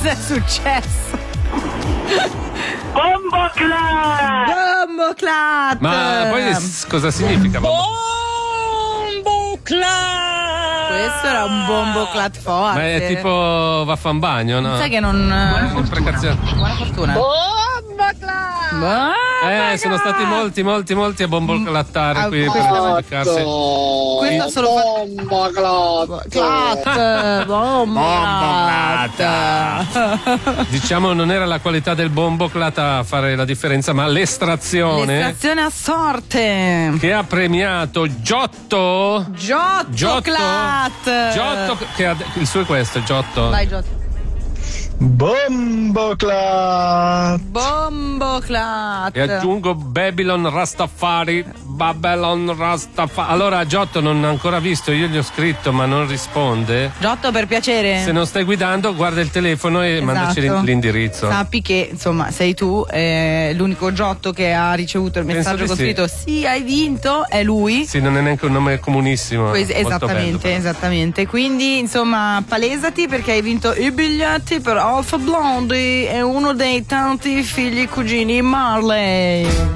Cos'è successo? Bomboclat! Bomboclat! Ma poi cosa significa? Bomboclat! Questo era un bomboclat forte. Ma è tipo vaffanbagno, no? Sai che non... Buona fortuna. Sono stati molti a bomboclattare qui per giudicarsi. Questo solo bomboclat. Diciamo non era la qualità del bomboclat a fare la differenza, ma l'estrazione a sorte che ha premiato Giotto, Giotto, che ha, il suo è questo, Giotto. Vai Giotto. Bomboclat. Bomboclat. E aggiungo Babylon Rastafari. Allora Giotto non ha ancora visto, io gli ho scritto ma non risponde. Giotto, per piacere, se non stai guidando guarda il telefono e mandaci l'indirizzo. Sappi che insomma sei tu, l'unico Giotto che ha ricevuto il messaggio con scritto sì hai vinto è lui. Sì, non è neanche un nome comunissimo. Esattamente. Quindi insomma palesati perché hai vinto i biglietti per Alpha Blondy e uno dei tanti figli cugini Marley.